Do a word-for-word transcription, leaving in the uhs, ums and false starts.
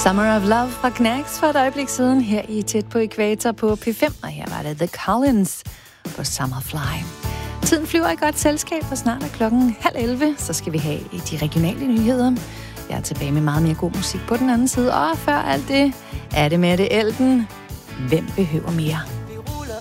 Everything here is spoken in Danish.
Summer of Love fra Knacks for et øjeblik siden her i Tæt på Ækvator på P fem, og her var det The Collins på Summerfly. Tiden flyver i godt selskab, og snart er klokken halv elleve, så skal vi have de regionale nyheder. Jeg er tilbage med meget mere god musik på den anden side, og før alt det er det med det Elden. Hvem behøver mere?